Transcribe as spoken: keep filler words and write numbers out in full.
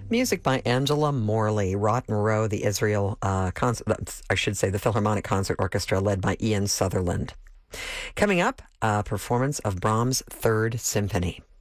Music by Angela Morley, Rotten Row, the Israel uh, concert, I should say the Philharmonic Concert Orchestra led by Ian Sutherland. Coming up, a performance of Brahms' Third Symphony.